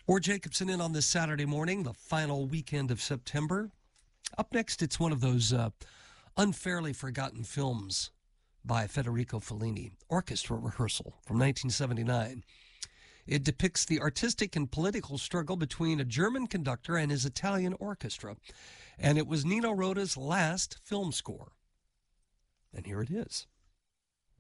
Or Jacobson in on this Saturday morning, the final weekend of September. Up next, it's one of those unfairly forgotten films by Federico Fellini, Orchestra Rehearsal from 1979. It depicts the artistic and political struggle between a German conductor and his Italian orchestra, and it was Nino Rota's last film score. And here it is.